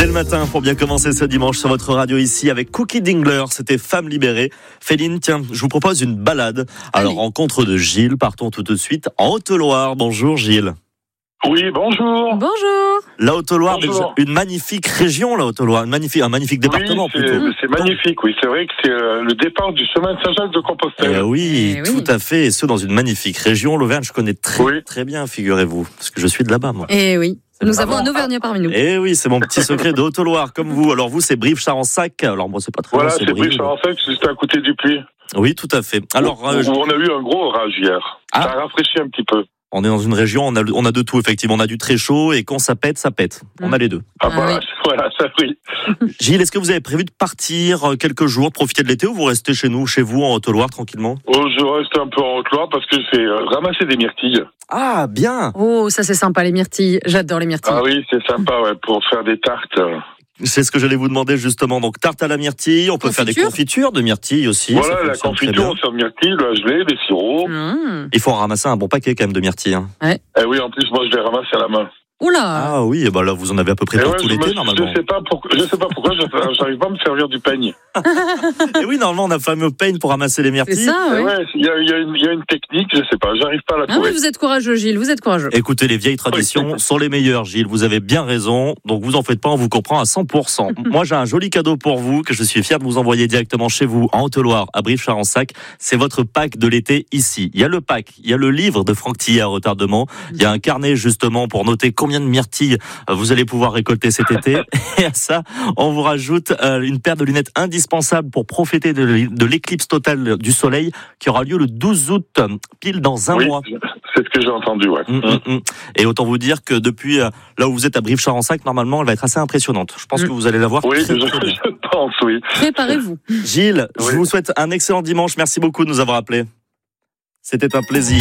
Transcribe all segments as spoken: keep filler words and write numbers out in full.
Dès le matin, pour bien commencer ce dimanche sur votre radio ici avec Cookie Dingler, c'était Femme libérée. Féline, tiens, je vous propose une balade. Alors, Allez. rencontre de Gilles, partons tout de suite en Haute-Loire. Bonjour Gilles. Oui, bonjour. Bonjour. La Haute-Loire, Bonjour. une magnifique région, la Haute-Loire, une magnifique, un magnifique département oui, c'est, plutôt. c'est magnifique, oui. C'est vrai que c'est euh, le départ du chemin de Saint-Jacques-de-Compostelle. Eh oui, Eh tout oui. à fait, et ce dans une magnifique région. L'Auvergne, je connais très, Oui. très bien, figurez-vous, parce que je suis de là-bas, moi. Eh oui, nous vraiment- avons un Auvergnat parmi nous. Eh oui, c'est mon petit secret de Haute-Loire, comme vous. Alors vous, c'est Brive-Charensac. Alors moi, c'est pas très Voilà, loin, c'est Brive. Brive-Charensac, juste à côté du Puy. Oui, tout à fait. Alors, où, euh, je- où on a eu un gros orage hier. Ah. Ça a rafraîchi un petit peu. on est dans une région, on a, on a de tout, effectivement. On a du très chaud et quand ça pète, ça pète. On a les deux. Ah, Ah voilà, oui. voilà, ça oui. Gilles, est-ce que vous avez prévu de partir euh, quelques jours, de profiter de l'été, ou vous restez chez nous, chez vous, en Haute-Loire, tranquillement? Oh, je reste un peu en Haute-Loire parce que je fais euh, ramasser des myrtilles. Ah, bien. Oh, ça c'est sympa les myrtilles. J'adore les myrtilles. Ah oui, c'est sympa, ouais, pour faire des tartes. C'est ce que j'allais vous demander, justement. Donc, tarte à la myrtille, on peut faire des Confiture confitures de myrtille aussi. ça Voilà, la fonctionne très confiture, bien. on sert de myrtilles, de la gelée, des sirops. Mmh. Il faut en ramasser un bon paquet, quand même, de myrtilles. Hein. Et oui, en plus, moi, je les ramasse à la main. Oula. Ah oui, eh ben là, vous en avez à peu près Et pour ouais, tout je, l'été, me- normalement. je sais pas pourquoi, je sais pas pourquoi, je- j'arrive pas à me servir du peigne. Et oui, normalement, on a le fameux peigne pour ramasser les C'est myrtilles. ça, Et oui. ouais, il y a, il y a une, il y a une technique, je sais pas, j'arrive pas à la Ah trouver. oui, vous êtes courageux, Gilles. Vous êtes courageux. Écoutez, les vieilles traditions sont les meilleures, Gilles. Vous avez bien raison. Donc, vous en faites pas, on vous comprend à cent pour cent. Moi, j'ai un joli cadeau pour vous que je suis fier de vous envoyer directement chez vous, en Haute-Loire, à Brive-Charensac. C'est votre pack de l'été ici. Il y a le pack, il y a le livre de Franck Tillet à retardement. Il y a un carnet, justement, pour noter combien de myrtilles vous allez pouvoir récolter cet été. Et à ça, on vous rajoute euh, une paire de lunettes indispensables pour profiter de, l'é- de l'éclipse totale du soleil qui aura lieu le douze août, pile dans un Oui, mois. c'est ce que j'ai entendu, ouais. Hum, hum, hum. Et autant vous dire que depuis euh, là où vous êtes à Brive-Charensac, normalement, elle va être assez impressionnante. Je pense Mm. que vous allez la voir Oui, très, je, très bien. je pense, oui. Préparez-vous. Gilles, Oui. je vous souhaite un excellent dimanche. Merci beaucoup de nous avoir appelés. C'était un plaisir.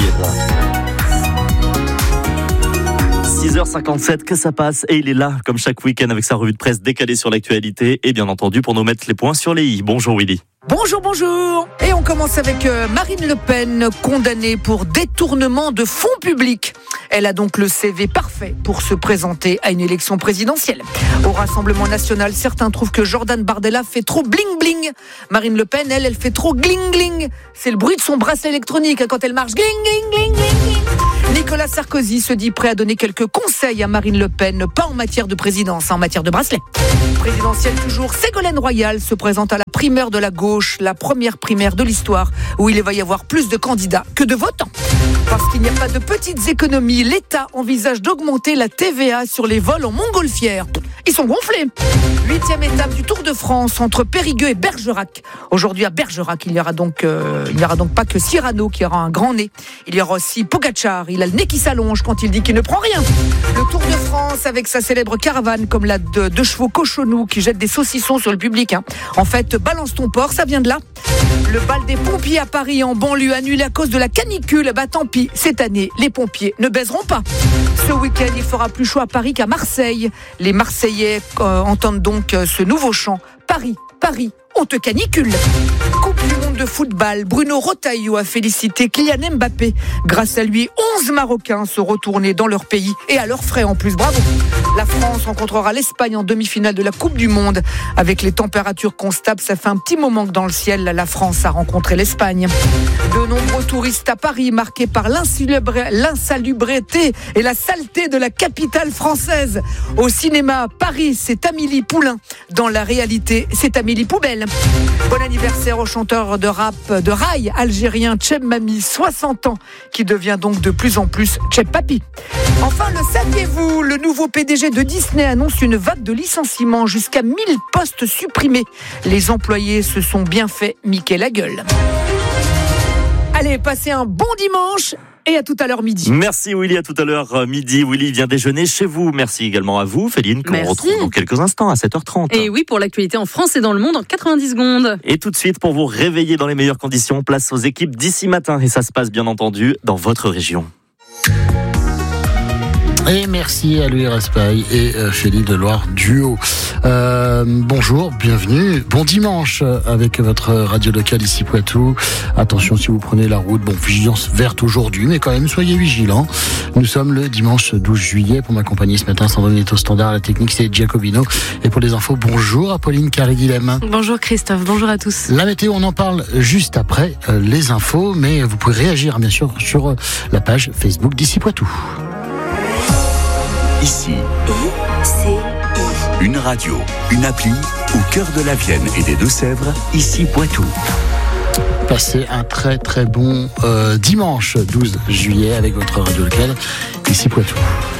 six heures cinquante-sept, que ça passe, et il est là, comme chaque week-end, avec sa revue de presse décalée sur l'actualité, et bien entendu, pour nous mettre les points sur les i. Bonjour Willy. Bonjour, bonjour. Et on commence avec euh, Marine Le Pen, condamnée pour détournement de fonds publics. Elle a donc le C V parfait pour se présenter à une élection présidentielle. Au Rassemblement national, certains trouvent que Jordan Bardella fait trop bling-bling. Marine Le Pen, elle, elle fait trop gling-gling. C'est le bruit de son bracelet électronique hein, quand elle marche. Gling-gling-gling-gling. Nicolas Sarkozy se dit prêt à donner quelques conseils à Marine Le Pen, pas en matière de présidence, en matière de bracelet. Présidentielle toujours, Ségolène Royal se présente à la primaire de la gauche, la première primaire de l'histoire, où il va y avoir plus de candidats que de votants. Parce qu'il n'y a pas de petites économies, l'État envisage d'augmenter la T V A sur les vols en montgolfière. Ils sont gonflés. Huitième étape du Tour de France entre Périgueux et Bergerac. Aujourd'hui à Bergerac, il n'y aura donc, euh, il n'y aura donc pas que Cyrano qui aura un grand nez. Il y aura aussi Pogacar. Il a le nez qui s'allonge quand il dit qu'il ne prend rien. Le Tour de France avec sa célèbre caravane comme la de deux chevaux cochonous qui jettent des saucissons sur le public. Hein. En fait, balance ton porc, ça vient de là. Le bal des pompiers à Paris en banlieue annulé à cause de la canicule. Bah tant pis, cette année, les pompiers ne baiseront pas. Ce week-end, il fera plus chaud à Paris qu'à Marseille. Les Marseillais euh, entendent donc euh, ce nouveau chant. Paris, Paris, on te canicule. Coupe du monde de football, Bruno Retailleau a félicité Kylian Mbappé. Grâce à lui, onze Marocains se retournaient dans leur pays et à leurs frais en plus. Bravo. La France rencontrera l'Espagne en demi-finale de la Coupe du Monde. Avec les températures constables, ça fait un petit moment que dans le ciel, la France a rencontré l'Espagne. De nombreux touristes à Paris, marqués par l'insalubré- l'insalubrité et la saleté de la capitale française. Au cinéma, Paris, c'est Amélie Poulain. Dans la réalité, c'est Amélie Poubelle. Bon anniversaire au chanteur de rap de rail algérien Cheb Mami, soixante ans, qui devient donc de plus en plus Cheb Papi. Enfin, le saviez-vous, le nouveau P D G de Disney annonce une vague de licenciements, jusqu'à mille postes supprimés. Les employés se sont bien fait miquer la gueule. Allez, passez un bon dimanche et à tout à l'heure midi. Merci Willy, à tout à l'heure euh, midi. Willy vient déjeuner chez vous. Merci également à vous, Féline, qu'on Merci. retrouve dans quelques instants à sept heures trente. Et oui, pour l'actualité en France et dans le monde en quatre-vingt-dix secondes. Et tout de suite, pour vous réveiller dans les meilleures conditions, place aux équipes d'ici matin. Et ça se passe bien entendu dans votre région. Et merci à Louis Raspail et euh, Félix Deloire Duo. Euh, bonjour, bienvenue. Bon dimanche avec votre radio locale ici Poitou. Attention si vous prenez la route. Bon, vigilance verte aujourd'hui, mais quand même soyez vigilants. Nous sommes le dimanche douze juillet. Pour m'accompagner ce matin, Sandrine est au standard. La technique, c'est Giacobino. Et pour les infos, bonjour Apolline Carré-Guilhem. Bonjour Christophe, bonjour à tous. La météo, on en parle juste après euh, les infos, mais vous pouvez réagir bien sûr sur euh, la page Facebook d'Ici Poitou. Ici, une radio, une appli au cœur de la Vienne et des Deux-Sèvres, Ici Poitou. Passez un très très bon euh, dimanche douze juillet avec votre radio locale, Ici Poitou.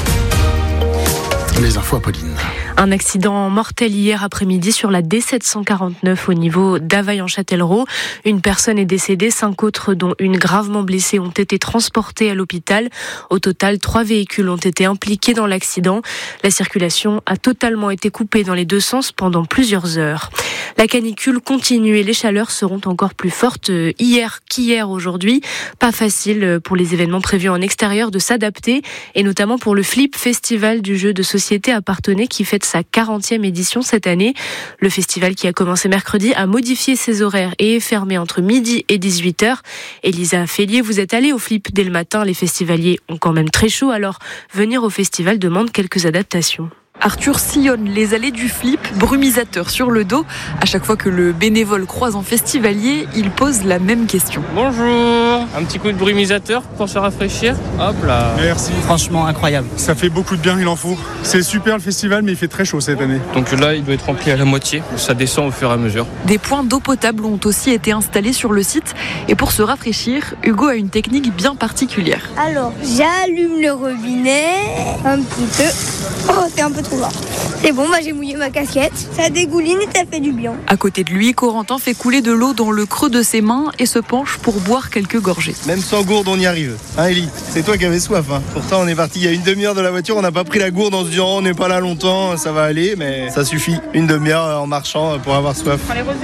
Les infos, Apolline. Un accident mortel hier après-midi sur la D sept cent quarante-neuf au niveau d'Availle-en-Châtellerault. Une personne est décédée, cinq autres, dont une gravement blessée, ont été transportés à l'hôpital. Au total, trois véhicules ont été impliqués dans l'accident. La circulation a totalement été coupée dans les deux sens pendant plusieurs heures. La canicule continue et les chaleurs seront encore plus fortes hier qu'hier aujourd'hui. Pas facile pour les événements prévus en extérieur de s'adapter, et notamment pour le Flip Festival du jeu de société à Parthenay qui fête sa quarantième édition cette année. Le festival, qui a commencé mercredi, a modifié ses horaires et est fermé entre midi et dix-huit heures. Elisa Félier, vous êtes allée au Flip dès le matin. Les festivaliers ont quand même très chaud, alors venir au festival demande quelques adaptations. Arthur sillonne les allées du Flip, brumisateur sur le dos. À chaque fois que le bénévole croise un festivalier, il pose la même question. Bonjour, un petit coup de brumisateur pour se rafraîchir. Hop là. Merci. Franchement incroyable. Ça fait beaucoup de bien, il en faut. C'est super le festival, mais il fait très chaud cette année. Donc là, il doit être rempli à la moitié. Ça descend au fur et à mesure. Des points d'eau potable ont aussi été installés sur le site. Et pour se rafraîchir, Hugo a une technique bien particulière. Alors, j'allume le robinet un petit peu. Oh, c'est un peu trop fort. C'est bon, bah, j'ai mouillé ma casquette. Ça dégouline et ça fait du bien. À côté de lui, Corentin fait couler de l'eau dans le creux de ses mains et se penche pour boire quelques gorgées. Même sans gourde, on y arrive. Hein, Ellie, c'est toi qui avais soif. Hein. Pourtant, on est parti il y a une demi-heure de la voiture. On n'a pas pris la gourde en se disant oh, on n'est pas là longtemps, ça va aller. Mais ça suffit. Une demi-heure en marchant pour avoir soif.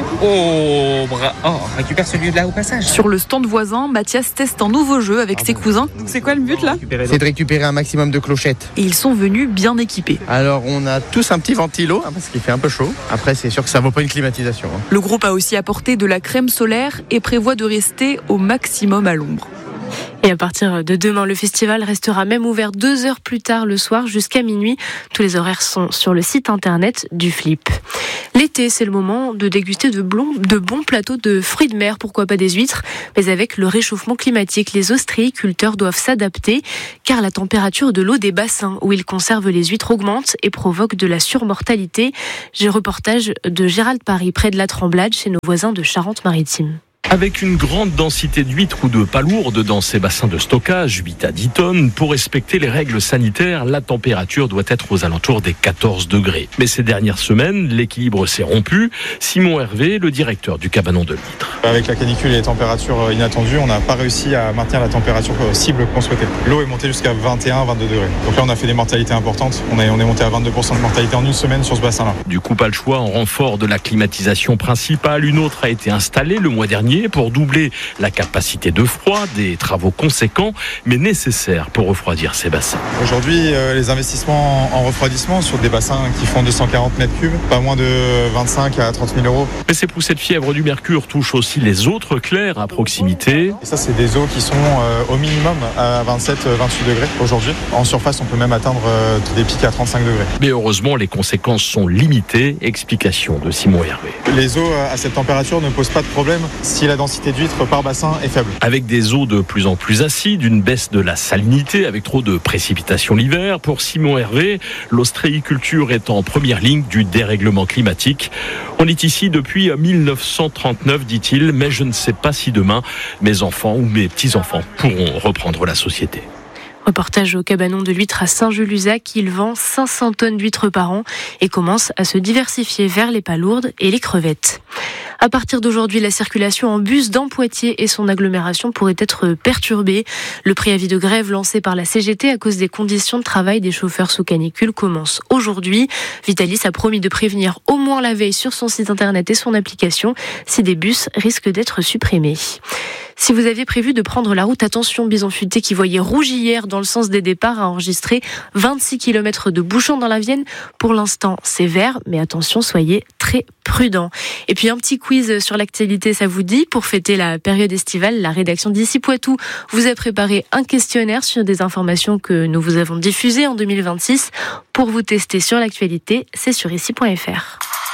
Oh, bra... oh, récupère celui-là au passage. Sur le stand voisin, Mathias teste un nouveau jeu avec ses cousins. C'est quoi le but là ? C'est de récupérer un maximum de clochettes. Et ils sont venus bien équipés. Alors, on a tous un petit ventilo, hein, parce qu'il fait un peu chaud. Après, c'est sûr que ça vaut pas une climatisation. Hein. Le groupe a aussi apporté de la crème solaire et prévoit de rester au maximum à l'ombre. Et à partir de demain, le festival restera même ouvert deux heures plus tard le soir jusqu'à minuit. Tous les horaires sont sur le site internet du Flip. L'été, c'est le moment de déguster de, blond, de bons plateaux de fruits de mer, pourquoi pas des huîtres. Mais avec le réchauffement climatique, les ostréiculteurs doivent s'adapter car la température de l'eau des bassins où ils conservent les huîtres augmente et provoque de la surmortalité. J'ai un reportage de Gérald Paris près de la Tremblade chez nos voisins de Charente-Maritime. Avec une grande densité d'huîtres ou de palourdes dans ces bassins de stockage, huit à dix tonnes, pour respecter les règles sanitaires, la température doit être aux alentours des quatorze degrés. Mais ces dernières semaines, l'équilibre s'est rompu. Simon Hervé, le directeur du cabanon de l'Huître. Avec la canicule et les températures inattendues, on n'a pas réussi à maintenir la température cible qu'on souhaitait. L'eau est montée jusqu'à vingt et un à vingt-deux degrés. Donc là, on a fait des mortalités importantes. On est, on est monté à vingt-deux pour cent de mortalité en une semaine sur ce bassin-là. Du coup, pas le choix. En renfort de la climatisation principale, une autre a été installée le mois dernier pour doubler la capacité de froid, des travaux conséquents mais nécessaires pour refroidir ces bassins. Aujourd'hui, euh, les investissements en refroidissement sur des bassins qui font deux cent quarante mètres cubes, pas moins de vingt-cinq à trente mille euros. Mais ces poussées de fièvre du mercure touchent aussi les autres clairs à proximité. Et ça, c'est des eaux qui sont euh, au minimum à vingt-sept à vingt-huit degrés aujourd'hui. En surface, on peut même atteindre euh, des pics à trente-cinq degrés. Mais heureusement, les conséquences sont limitées. Explication de Simon Hervé. Les eaux à cette température ne posent pas de problème si la densité d'huîtres par bassin est faible. Avec des eaux de plus en plus acides, une baisse de la salinité avec trop de précipitations l'hiver, pour Simon Hervé, l'ostréiculture est en première ligne du dérèglement climatique. On est ici depuis mille neuf cent trente-neuf, dit-il, mais je ne sais pas si demain, mes enfants ou mes petits-enfants pourront reprendre la société. Reportage au cabanon de l'Huître à Saint-Jules-Luzac. Il vend cinq cents tonnes d'huîtres par an et commence à se diversifier vers les palourdes et les crevettes. À partir d'aujourd'hui, la circulation en bus dans Poitiers et son agglomération pourrait être perturbée. Le préavis de grève lancé par la C G T à cause des conditions de travail des chauffeurs sous canicule commence aujourd'hui. Vitalis a promis de prévenir au moins la veille sur son site internet et son application si des bus risquent d'être supprimés. Si vous aviez prévu de prendre la route, attention, Bison Futé qui voyait rouge hier dans le sens des départs a enregistré vingt-six kilomètres de bouchons dans la Vienne. Pour l'instant, c'est vert, mais attention, soyez très prudents. Et puis un petit quiz sur l'actualité, ça vous dit? Pour fêter la période estivale, la rédaction d'Ici Poitou vous a préparé un questionnaire sur des informations que nous vous avons diffusées en deux mille vingt-six. Pour vous tester sur l'actualité, c'est sur ici point f r.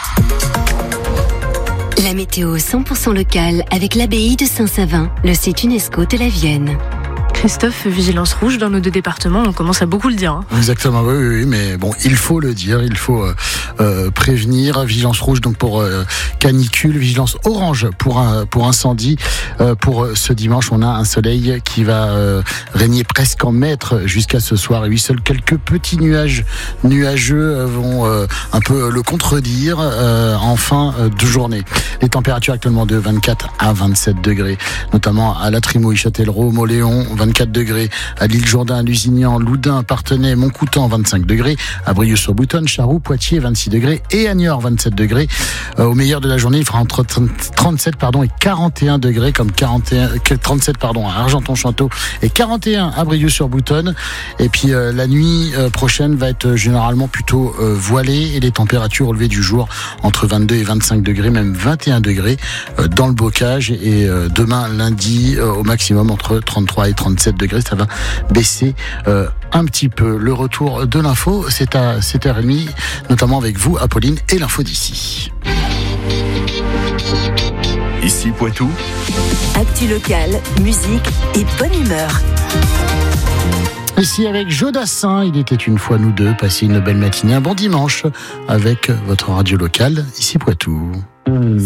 La météo cent pour cent locale avec l'abbaye de Saint-Savin, le site UNESCO de la Vienne. Christophe, vigilance rouge dans nos deux départements, on commence à beaucoup le dire. Hein. Exactement, oui, oui, oui, mais bon, il faut le dire, il faut euh, euh, prévenir. Vigilance rouge donc pour euh, canicule, vigilance orange pour un, pour incendie. Euh, pour ce dimanche, on a un soleil qui va euh, régner presque en maître jusqu'à ce soir. Et oui, seuls quelques petits nuages nuageux vont euh, un peu le contredire euh, en fin de journée. Les températures actuellement de vingt-quatre à vingt-sept degrés, notamment à La Trimouille, Châtellerault, Mauléon, vingt-quatre degrés, à l'île Jourdain, Lusignan, Loudun, Parthenay, Montcoutan, vingt-cinq degrés, à Brieuc-sur-Boutonne, Charroux, Poitiers, vingt-six degrés, et à Niort, vingt-sept degrés. Euh, au meilleur de la journée, il fera entre trente-sept pardon, et quarante et un degrés, comme quarante et un, trente-sept pardon, à Argenton-Château et quarante et un à Brieuc-sur-Boutonne. Et puis euh, la nuit euh, prochaine va être généralement plutôt euh, voilée et les températures au lever du jour entre vingt-deux et vingt-cinq degrés, même vingt et un degrés euh, dans le bocage. Et euh, demain, lundi, euh, au maximum entre trente-trois et trente-sept degrés, ça va baisser euh, un petit peu. Le retour de l'info, c'est à sept heures trente, notamment avec vous, Apolline, et l'info d'ici. Ici Poitou. Actu locale, musique et bonne humeur. Ici avec Jodassin, il était une fois nous deux. Passez une belle matinée, un bon dimanche avec votre radio locale, Ici Poitou.